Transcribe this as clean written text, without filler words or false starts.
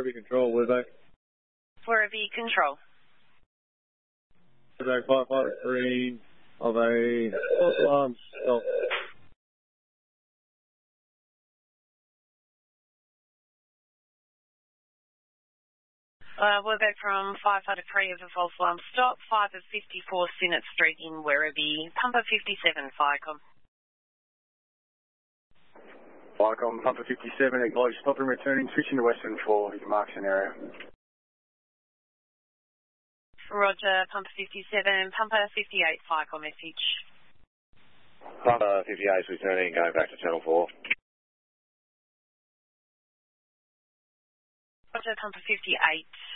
Werribee Control, Wizzo. Werribee Control. Quebec 553 of a false alarm stop. We're back from 553 of a false alarm stop, 5 of 54 Sinnott Street in Werribee. Pumper 57, Firecom. Firecom, Pumper 57, acknowledge stop and returning, switching to Western for your Markson area. Roger, Pumper 57, Pumper 58, Firecom message. Pumper 58 is returning, going back to Channel 4. Roger, Pumper 58.